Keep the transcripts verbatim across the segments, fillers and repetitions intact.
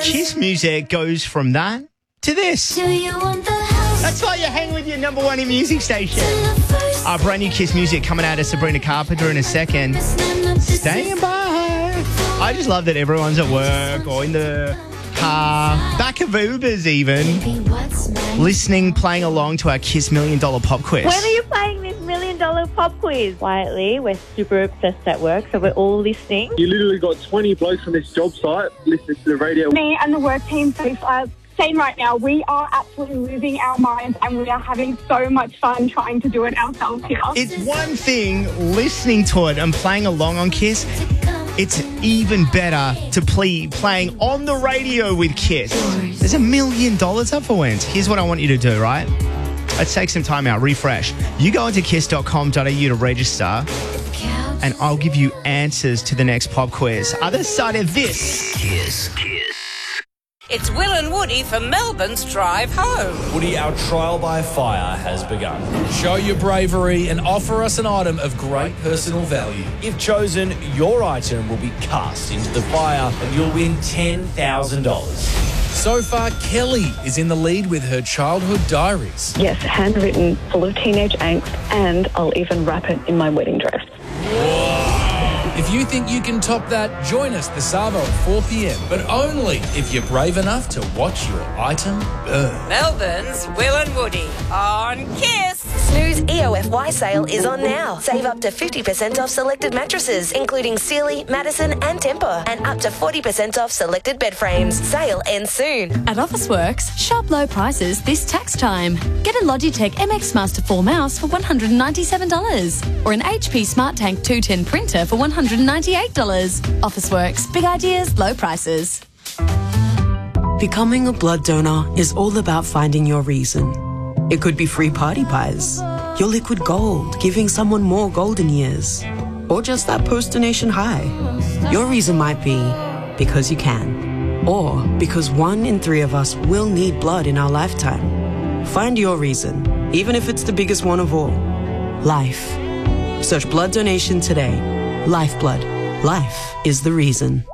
Kiss music goes from that to this. That's why you hang with your number one in music station. Our brand new Kiss music coming out of Sabrina Carpenter in a second. Staying by. I just love that everyone's at work or in the car, back of Ubers even, listening, playing along to our Kiss Million Dollar Pop Quiz. When are you playing this Million Dollar Pop Quiz? Quietly, we're super obsessed at work, so we're all listening. You literally got twenty blokes on this job site listening to the radio. Me and the work team, so I'm saying right now, we are absolutely losing our minds and we are having so much fun trying to do it ourselves here. It's one thing listening to it and playing along on Kiss. It's even better to play playing on the radio with Kiss. There's a million dollars up for wins. Here's what I want you to do, right? Let's take some time out, refresh. You go into kiss dot com dot a u to register, and I'll give you answers to the next pop quiz. Other side of this. Kiss. Kiss. It's Will and Woody for Melbourne's Drive Home. Woody, our trial by fire has begun. Show your bravery and offer us an item of great personal value. If chosen, your item will be cast into the fire and you'll win ten thousand dollars. So far, Kelly is in the lead with her childhood diaries. Yes, handwritten, full of teenage angst, and I'll even wrap it in my wedding dress. Whoa. If you think you can top that, join us this Savo at four p.m, but only if you're brave enough to watch your item burn. Melbourne's Will and Woody on Kiss. Snooze E O F Y sale is on now. Save up to fifty percent off selected mattresses, including Sealy, Madison and Tempur, and up to forty percent off selected bed frames. Sale ends soon. At Officeworks, shop low prices this tax time. Get a Logitech M X Master four mouse for one hundred ninety-seven dollars or an H P Smart Tank two ten printer for one hundred ninety-eight dollars. Officeworks, big ideas, low prices. Becoming a blood donor is all about finding your reason. It could be free party pies, your liquid gold, giving someone more golden years, or just that post-donation high. Your reason might be because you can, or because one in three of us will need blood in our lifetime. Find your reason, even if it's the biggest one of all. Life. Search blood donation today. Lifeblood. Life is the reason.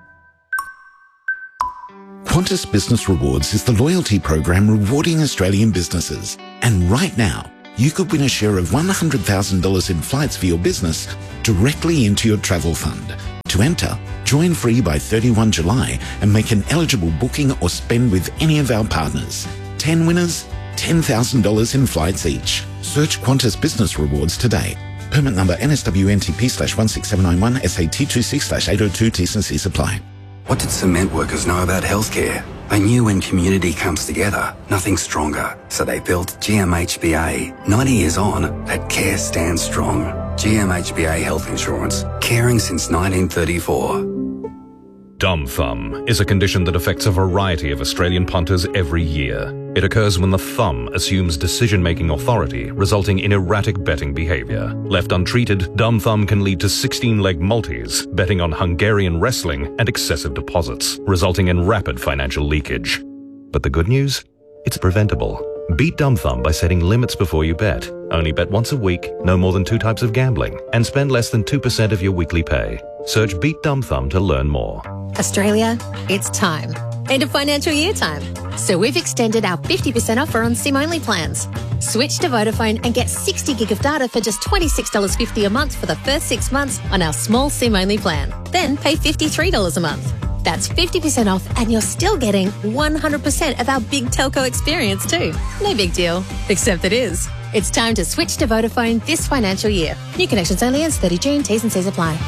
Qantas Business Rewards is the loyalty program rewarding Australian businesses. And right now, you could win a share of one hundred thousand dollars in flights for your business directly into your travel fund. To enter, join free by thirty-first of July and make an eligible booking or spend with any of our partners. ten winners, ten thousand dollars in flights each. Search Qantas Business Rewards today. Permit number N S W N T P slash one six seven nine one S A T two six slash eight oh two T's and C's apply. What did cement workers know about healthcare? They knew when community comes together, nothing's stronger. So they built G M H B A. ninety years on, that care stands strong. G M H B A Health Insurance. Caring since nineteen thirty-four. Dumb thumb is a condition that affects a variety of Australian punters every year. It occurs when the thumb assumes decision-making authority, resulting in erratic betting behaviour. Left untreated, dumb thumb can lead to sixteen-leg multis, betting on Hungarian wrestling and excessive deposits, resulting in rapid financial leakage. But the good news? It's preventable. Beat dumb thumb by setting limits before you bet. Only bet once a week, no more than two types of gambling, and spend less than two percent of your weekly pay. Search Beat Dumb Thumb to learn more. Australia, it's time. End of financial year time. So we've extended our fifty percent offer on SIM-only plans. Switch to Vodafone and get sixty gig of data for just twenty-six dollars fifty a month for the first six months on our small SIM-only plan. Then pay fifty-three dollars a month. That's fifty percent off and you're still getting one hundred percent of our big telco experience too. No big deal, except it is. It's time to switch to Vodafone this financial year. New connections only ends thirtieth of June. T's and C's apply.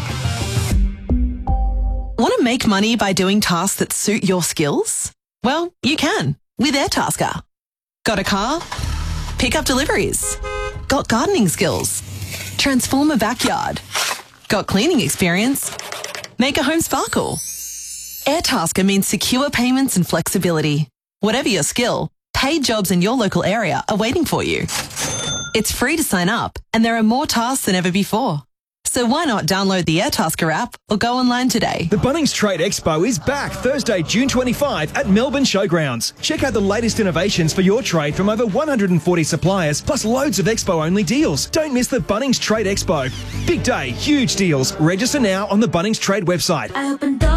Want to make money by doing tasks that suit your skills? Well, you can with Airtasker. Got a car? Pick up deliveries. Got gardening skills? Transform a backyard. Got cleaning experience? Make a home sparkle. Airtasker means secure payments and flexibility. Whatever your skill, paid jobs in your local area are waiting for you. It's free to sign up and there are more tasks than ever before. So why not download the Airtasker app or go online today? The Bunnings Trade Expo is back Thursday, June twenty-fifth at Melbourne Showgrounds. Check out the latest innovations for your trade from over one hundred forty suppliers, plus loads of Expo-only deals. Don't miss the Bunnings Trade Expo. Big day, huge deals. Register now on the Bunnings Trade website.